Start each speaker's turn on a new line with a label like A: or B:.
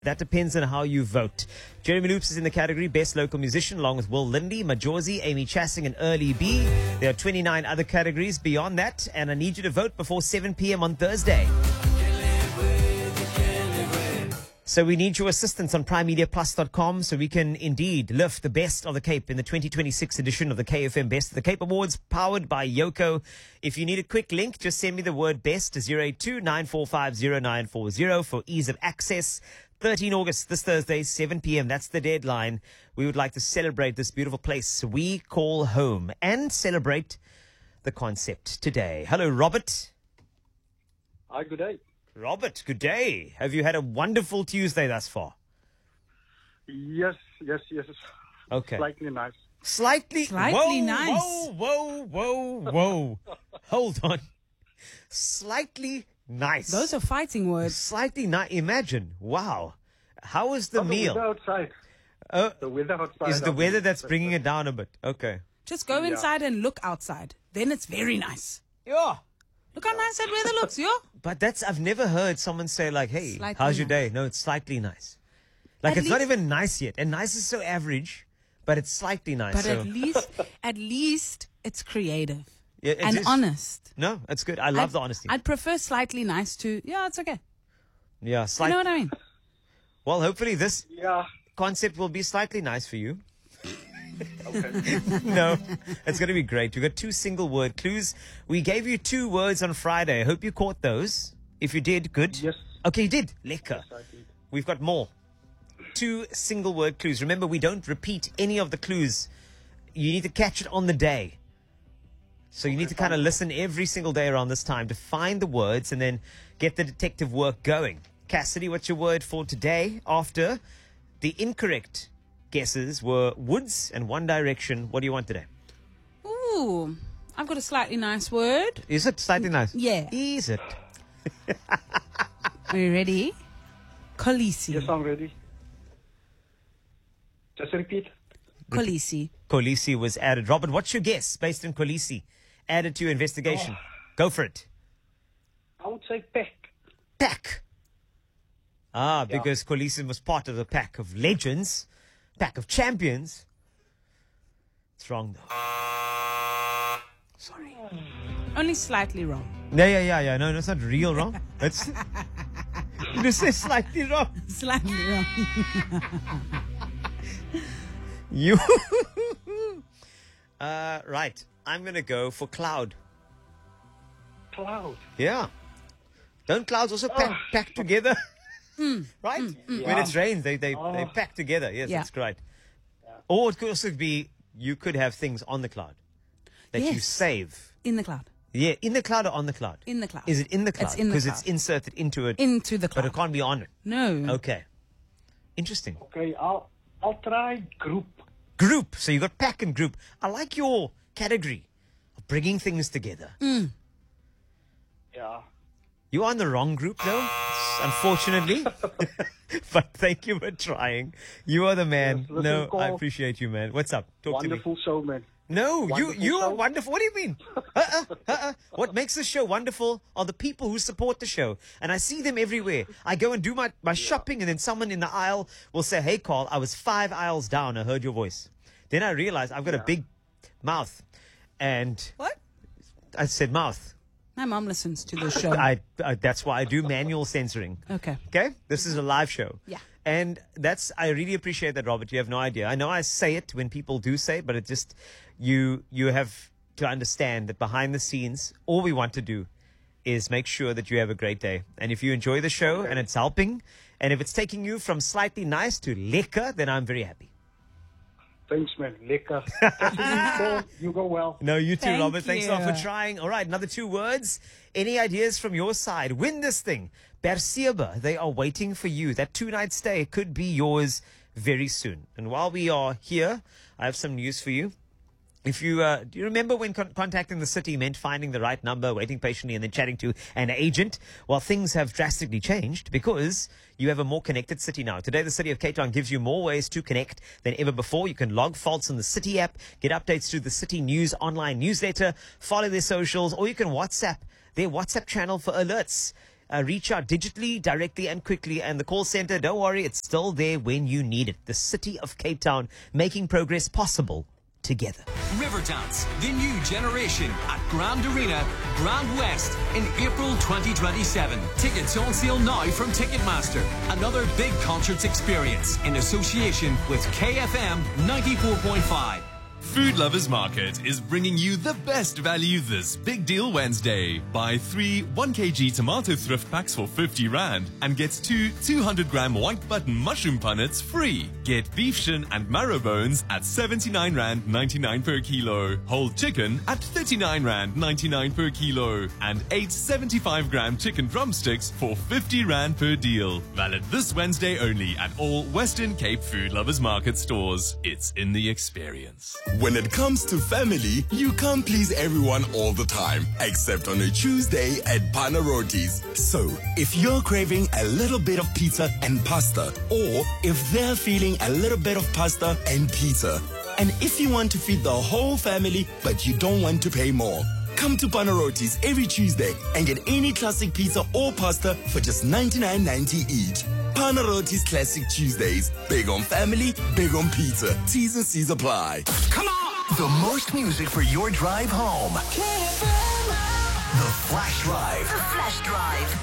A: That depends on how you vote. Jeremy Loops is in the category Best Local Musician, along with Will Lindy, Majosi, Amy Chassing, and Early B. There are 29 other categories beyond that, and I need you to vote before 7 p.m. on Thursday. So we need your assistance on primemediaplus.com so we can indeed lift the best of the Cape in the 2026 edition of the KFM Best of the Cape Awards, powered by Yoko. If you need a quick link, just send me the word BEST to 082-945-0940 for ease of access. 13 August, this Thursday, 7 p.m. That's the deadline. We would like to celebrate this beautiful place we call home and celebrate the concept today. Hello, Robert.
B: Hi, good day.
A: Robert, good day. Have you had a wonderful Tuesday thus far?
B: Yes.
A: Okay.
B: Slightly nice.
A: Slightly
C: nice.
A: Whoa. Hold on. Slightly nice.
C: Those are fighting words.
A: Slightly nice. Imagine. Wow. How was the
B: The
A: meal?
B: weather outside. The weather outside.
A: Is the weather that's bringing it down a bit? Okay.
C: Just go inside and look outside. Then it's very nice.
A: Yeah.
C: Look how nice that weather looks, yo.
A: But I've never heard someone say like, hey,
C: Slightly
A: how's your
C: nice.
A: day? No, it's slightly nice. Like,
C: At
A: it's not
C: least-
A: even nice yet. And nice is so average, but it's slightly nice.
C: But
A: so,
C: at least it's creative
A: yeah, it
C: and
A: is.
C: honest.
A: No, it's good. I love the honesty.
C: I'd prefer slightly nice to, yeah, it's okay.
A: Yeah,
C: You
A: slightly.
C: know what I mean?
A: Well, hopefully this
B: Yeah.
A: concept will be slightly nice for you.
B: Okay.
A: No, it's going to be great. We've got 2 single word clues. We gave you 2 words on Friday. I hope you caught those. If you did, good.
B: Yes.
A: Okay, you did. Lekker.
B: I did.
A: We've got more. 2 single word clues. Remember, we don't repeat any of the clues. You need to catch it on the day. So you need to kind of listen every single day around this time to find the words and then get the detective work going. Cassidy, what's your word for today? After the incorrect guesses were Woods and One Direction. What do you want today?
C: Ooh, I've got a slightly nice word.
A: Is it slightly nice?
C: Yeah.
A: Is it?
C: Are you ready? Kolisi.
B: Yes, I'm ready. Just repeat.
C: Kolisi.
A: Kolisi was added. Robert, what's your guess based on Kolisi? Added to your investigation. Go for it.
B: I would say peck.
A: Pack. Ah, because Kolisi was part of the pack of legends, pack of champions. It's wrong though. Sorry.
C: Only slightly wrong.
A: Yeah. No, it's not real wrong. It's you just say slightly wrong.
C: Slightly wrong.
A: You. Right. I'm gonna go for cloud.
B: Cloud.
A: Yeah. Don't clouds also pack together? Right? When it rains, they pack together. Yes,
C: Yeah.
A: that's great. Or it could also be you could have things on the cloud that you
C: Yes.
A: save.
C: In the cloud.
A: Yeah, in the cloud or on the cloud?
C: In the cloud.
A: Is it in the cloud?
C: It's in the
A: Because it's
C: cloud.
A: inserted into it,
C: Into the
A: but
C: cloud.
A: it can't be on it.
C: No.
A: Okay. Interesting.
B: Okay, I'll try group.
A: Group. So you got pack and group. I like your category of bringing things together.
B: Yeah.
A: You are in the wrong group, though, unfortunately. But thank you for trying. You are the man.
B: Yes, listen,
A: No, I
B: call.
A: appreciate you, man. What's up? Talk
B: Wonderful show, man.
A: to me. No,
B: Wonderful
A: you are
B: show.
A: wonderful. What do you mean? What makes the show wonderful are the people who support the show. And I see them everywhere. I go and do my shopping, and then someone in the aisle will say, hey, Carl, I was 5 aisles down. I heard your voice. Then I realized I've got a big mouth. And
C: What?
A: I said mouth.
C: My mom listens to the show.
A: That's why I do manual censoring.
C: Okay.
A: Okay? This is a live show.
C: Yeah.
A: And I really appreciate that, Robert. You have no idea. I know I say it when people do say it, but it just, you have to understand that behind the scenes, all we want to do is make sure that you have a great day. And if you enjoy the show and it's helping, and if it's taking you from slightly nice to lekker, then I'm very happy.
B: Thanks, man. Lekker. You go well.
A: No, you too,
C: Thank
A: Robert. Thanks a lot for
C: you.
A: trying. All right, another 2 words. Any ideas from your side? Win this thing. Perceba, they are waiting for you. That 2-night stay could be yours very soon. And while we are here, I have some news for you. If you do you remember when contacting the city meant finding the right number, waiting patiently, and then chatting to an agent? Well, things have drastically changed because you have a more connected city now. Today, the city of Cape Town gives you more ways to connect than ever before. You can log faults on the city app, get updates through the city news online newsletter, follow their socials, or you can WhatsApp their WhatsApp channel for alerts. reach out digitally, directly, and quickly. And the call center, don't worry, it's still there when you need it. The city of Cape Town, making progress possible together.
D: Riverdance, the new generation at Grand Arena, Grand West in April 2027. Tickets on sale now from Ticketmaster. Another big concerts experience in association with KFM 94.5.
E: Food Lovers Market is bringing you the best value this Big Deal Wednesday. Buy 3 1 kg tomato thrift packs for 50 Rand and get 2 200-gram white button mushroom punnets free. Get beef shin and marrow bones at 79 Rand 99 per kilo. Whole chicken at 39 Rand 99 per kilo. And 8 75-gram chicken drumsticks for 50 Rand per deal. Valid this Wednesday only at all Western Cape Food Lovers Market stores. It's in the experience.
F: When it comes to family, you can't please everyone all the time, except on a Tuesday at Panarotis. So, if you're craving a little bit of pizza and pasta, or if they're feeling a little bit of pasta and pizza, and if you want to feed the whole family but you don't want to pay more, come to Panarotis every Tuesday and get any classic pizza or pasta for just $99.90 each. Panarotis Classic Tuesdays. Big on family, big on pizza. T's and C's apply.
G: Come on! The most music for your drive home. The Flash Drive. The Flash Drive.